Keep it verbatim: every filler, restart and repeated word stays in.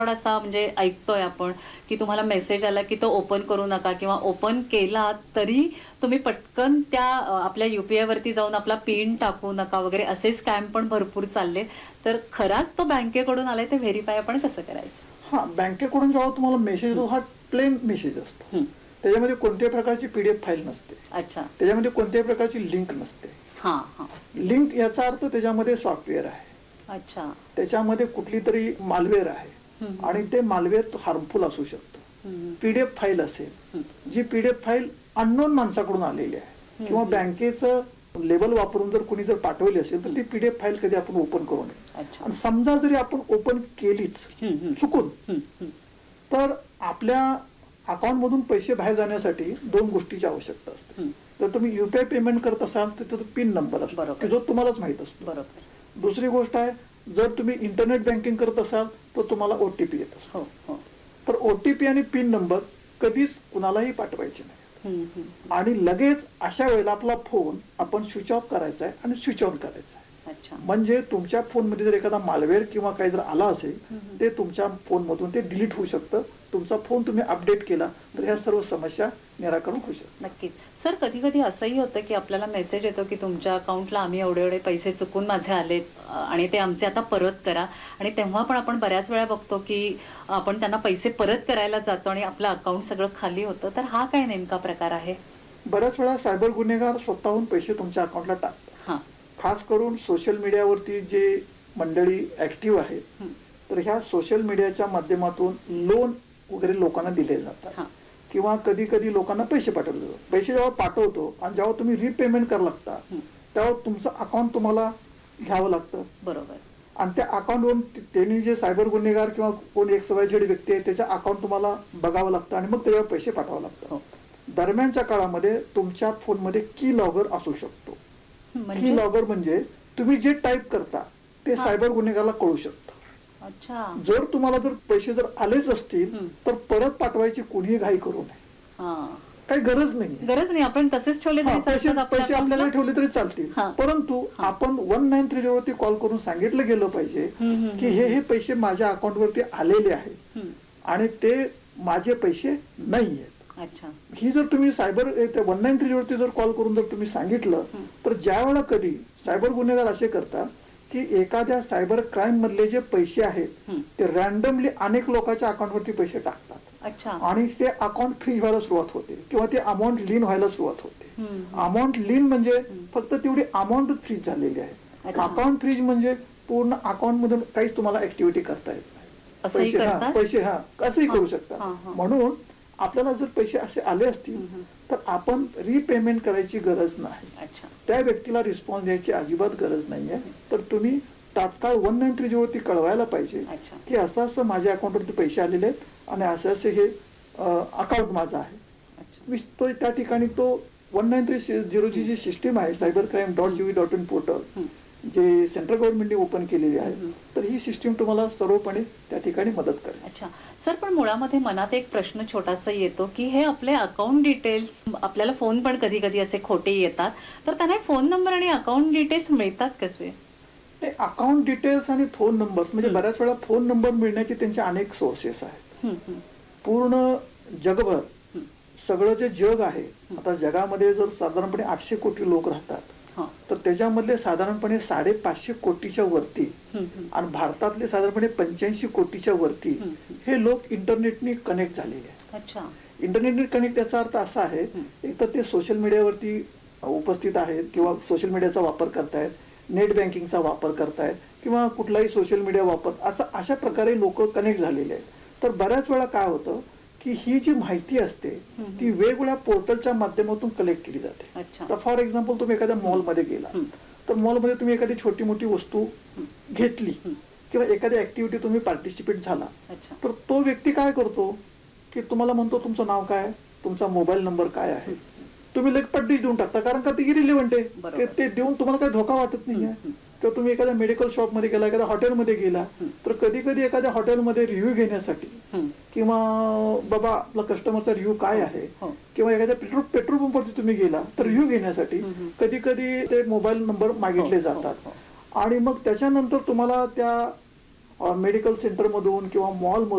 असा म्हणजे ऐकतोय आपण, की तुम्हाला मेसेज आला, की तो ओपन करू नका किंवा ओपन केला तरी तुम्ही पटकन त्या अ, आपल्या यू-पी-आय वरती जाऊन आपला पिन टाकू नका वगैरे असे स्कॅम पण भरपूर चालले. तर खराच तो बँकेकडून आलाय ते व्हेरिफाय आपण कसं करायचं? हां, बँकेकडून जेव्हा तुम्हाला मेसेज हं. येतो हा प्लेन मेसेज असतो. हं. त्याच्यामध्ये कोणत्याही प्रकारची पी-डी-एफ फाईल नसते. अच्छा. त्याच्यामध्ये कोणत्याही प्रकारची लिंक नसते. हां, हां. लिंक याचा अर्थ त्याच्यामध्ये सॉफ्टवेअर आहे. अच्छा. त्याच्यामध्ये कुठलीतरी मालवेअर आहे हं, हं. आणि ते मालवेअर हार्मफुल असू शकतं. हं, हं. पी-डी-एफ फाईल असेल, हं. जी पी-डी-एफ फाईल अननोन माणसाकडून आलेली आहे हं, किंवा हं. बँकेचं लेबल वापरून जर कोणी जर पाठवली असेल तर हं. ती पी-डी-एफ फाईल कधी आपण ओपन करू नये. अच्छा. आणि समजा जरी आपण ओपन केलीच हं, हं. चुकून, हं, हं. तर आपल्या अकाउंटमधून पैसे बाहेर जाण्यासाठी दोन गोष्टीची आवश्यकता असते. हं. जर तुम्ही युपीआय पेमेंट करत असाल तर तो पिन नंबर असतो बरोबर. की जो तुम्हालाच माहित असतो. बरोबर. दुसरी गोष्ट आहे, जर तुम्ही इंटरनेट बँकिंग करत असाल तर तुम्हाला ओटीपी येत असतो. हो, हो. तर ओटीपी आणि पिन नंबर कधीच कुणालाही पाठवायचे नाही. हं, हं, हं. आणि लगेच अशा वेळेला आपला फोन आपण स्विच ऑफ करायचा आहे आणि स्विच ऑन करायचा आहे. अच्छा. म्हणजे तुमच्या फोनमध्ये जर एखादा मालवेअर किंवा काही जर आला असेल हं, हं. ते तुमच्या फोनमधून ते डिलीट होऊ शकतं. तुमचा फोन तुम्ही अपडेट केला तर ह्या सर्व समस्या निराकरण होऊ शकतात. नक्कीच. सर कधी-कधी असंही होतं, की आपल्याला मेसेज येतो, की तुमच्या अकाउंटला आम्ही एवढे-एवढे पैसे चुकून माझे आलेत अ, आणि ते आमचे आता परत करा आणि तेव्हा पण आपण बऱ्याच वेळा बघतो, की आपण त्यांना पैसे परत करायला जातो आणि आपलं अकाउंट सगळं खाली होतं. तर हा काय नेमका प्रकार आहे? बऱ्याच वेळा सायबर गुन्हेगार स्वतःहून पैसे तुमच्या अकाउंटला टाकतात. हां. खास करून सोशल मीडियावरती जे मंडळी ऍक्टिव्ह आहेत, हं. तर ह्या सोशल मीडियाच्या माध्यमातून लोन वगैरे लोकांना दिले जातात हां. किंवा कधी कधी लोकांना पैसे पाठवले जातात. पैसे जेव्हा पाठवतो आणि जेव्हा तुम्ही रिपेमेंट करायला लागता हं. तेव्हा तुमचं अकाउंट तुम्हाला घ्यावं लागतं बरोबर. आणि त्या अकाउंटवरून त्यांनी जे सायबर गुन्हेगार किंवा कोण एक सवयछेड व्यक्ती आहे त्याचं अकाउंट तुम्हाला बघावं लागतं आणि मग त्याच्यावर पैसे पाठवावं लागतं. हो. दरम्यानच्या काळामध्ये तुमच्या फोनमध्ये की लॉगर असू शकतो. की म्हणजे लॉगर म्हणजे तुम्ही जे टाईप करता ते हां. सायबर गुन्हेगाराला कळू शकतं. अच्छा. जर तुम्हाला जर पैसे जर आलेच असतील हं. तर परत पाठवायची कोणीही घाई करू नये. हां. काही गरज नाही. गरज नाही. आपण तसेच ठेवले हा, तरी पैसे चालतात आपल्या पैसे आपल्याकडे अकाउंटला? ठेवले तरी चालतील. हां. परंतु हां. आपण वन नाईन थ्री झिरो वरती कॉल करून सांगितलं गेलं पाहिजे हं, हं, की हं. हे हे पैसे माझ्या अकाउंटवरती आलेले आहेत हं. आणि ते माझे पैसे नाही आहेत. अच्छा. ही जर तुम्ही सायबर वन नाईन थ्री वरती जर कॉल करून जर तुम्ही सांगितलं हं. तर ज्या वेळेला कधी सायबर गुन्हेगार असे करतात की एखाद्या सायबर क्राईम मधले जे पैसे आहेत हं. ते रॅन्डमली अनेक लोकांच्या अकाउंटवरती पैसे टाकतात अच्छा. आणि ते अकाउंट फ्रीज व्हायला सुरुवात होते किंवा ते अमाऊंट लीन व्हायला सुरुवात होते. हं, हं. अमाऊंट लीन म्हणजे हं. फक्त तेवढी अमाऊंट फ्रीज झालेली आहे. अच्छा. अकाउंट फ्रीज म्हणजे पूर्ण अकाउंट मधून काहीच तुम्हाला ऍक्टिव्हिटी करता येत नाही. असंही पैसे हा करतात? पैसे हा कसंही हां. करू शकता. हां, हां. म्हणून आपल्याला जर पैसे असे आले असतील हं, हं. तर आपण रिपेमेंट करायची गरज नाही. अच्छा. त्या व्यक्तीला रिस्पॉन्स द्यायची अजिबात गरज नाहीये. तर तुम्ही तात्काळ वन नाईन थ्री झिरो वरती कळवायला पाहिजे अच्छा. की असं असं माझ्या अकाउंटवरती पैसे आलेले आहेत आणि असं असं हे अकाउंट माझं आहे. अच्छा. मी तो त्या ठिकाणी तो वन नाईन थ्री झिरोची जी सिस्टीम आहे cyber crime dot G O V dot in portal हं. जे सेंट्रल गव्हर्नमेंटने ओपन केलेली आहे, हं. तर ही सिस्टीम तुम्हाला सर्वपणे त्या ठिकाणी मदत करेल. अच्छा. सर पण मुळामध्ये मनात एक प्रश्न छोटासा येतो, की हे आपले अकाउंट डिटेल्स आपल्याला फोन पण कधी-कधी असे खोटे येतात. तर त्यांना फोन नंबर आणि अकाउंट डिटेल्स मिळतात कसे? अकाउंट डिटेल्स आणि फोन नंबर्स म्हणजे हं. बऱ्याच वेळा फोन नंबर मिळण्याचे त्यांचे अनेक सोर्सेस आहेत. हं, हं. पूर्ण जगभर हं. सगळं जे जग आहे, हं. आता जगामध्ये जर साधारणपणे आठशे कोटी लोक राहतात हां. तर त्याच्यामधले साधारणपणे साडेपाचशे कोटीच्या वरती हं, हं. आणि भारतातले साधारणपणे पंच्याऐंशी कोटीच्या वरती हं, हं. हे लोक इंटरनेटनी कनेक्ट झालेले आहेत. अच्छा. इंटरनेटनी कनेक्ट याचा अर्थ असा आहे, हं. एक तर ते सोशल मीडियावरती उपस्थित आहेत किंवा सोशल मीडियाचा वापर करतायत, नेट बँकिंगचा वापर करतायत किंवा कुठलाही सोशल मीडिया वापर असं अशा प्रकारे लोक कनेक्ट झालेले आहेत. तर बऱ्याच वेळा काय होतं की ही जी माहिती असते हं. ती वेगवेगळ्या पोर्टलच्या माध्यमातून कलेक्ट केली जाते. अच्छा. तर फॉर एक्झाम्पल तुम्ही एखाद्या मॉलमध्ये गेला हं. तर मॉलमध्ये तुम्ही एखादी छोटी मोठी वस्तू हं. घेतली हं. किंवा एखाद्या ऍक्टिव्हिटी तुम्ही पार्टिसिपेट झाला अच्छा. तर तो व्यक्ती काय करतो की तुम्हाला म्हणतो तुमचं नाव काय, तुमचा मोबाईल नंबर काय आहे, तुम्ही लगेच पट्टी देऊन टाकता कारण का ते इरिलेव्हंट आहे. बरोबर. ते देऊन तुम्हाला काही धोका वाटत नाहीये. हं, हं. किंवा तुम्ही एखाद्या मेडिकल शॉपमध्ये गेला, एखाद्या हॉटेलमध्ये गेला हं. तर कधी कधी एखाद्या हॉटेलमध्ये रिव्ह्यू घेण्यासाठी हं. किंवा बाबा आपला कस्टमरचा रिव्ह्यू काय आहे हो. किंवा एखाद्या पेट्रोल पेट्रोल पंपवरती तुम्ही गेला तर रिव्ह्यू घेण्यासाठी हं, हं. कधी कधी ते मोबाईल नंबर मागितले हो, हो, जातात हो. आणि मग त्याच्यानंतर तुम्हाला त्या मेडिकल सेंटरमधून किंवा मॉल